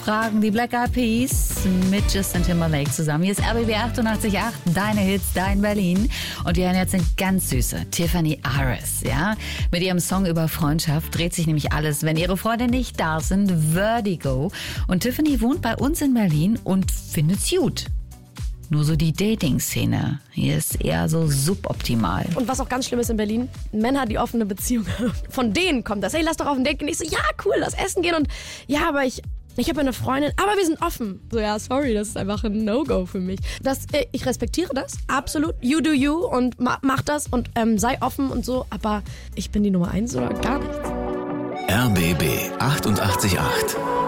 Fragen die Black Eyed Peas mit Justin Timberlake zusammen. Hier ist RBB 88.8, deine Hits, dein Berlin. Und wir hören jetzt eine ganz süße Tiffany Aris, ja? Mit ihrem Song über Freundschaft dreht sich nämlich alles, wenn ihre Freunde nicht da sind. Vertigo. Und Tiffany wohnt bei uns in Berlin und findet's gut. Nur so die Dating-Szene hier ist eher so suboptimal. Und was auch ganz schlimm ist in Berlin, Männer, die offene Beziehungen haben. Von denen kommt das. Hey, lass doch auf ein Date gehen. Ich so, ja, cool, lass essen gehen. Und ja, aber ich habe eine Freundin, aber wir sind offen. So, ja, sorry, das ist einfach ein No-Go für mich. Ich respektiere das, absolut. You do you und mach das und sei offen und so. Aber ich bin die Nummer 1 oder gar nichts. RBB 88.8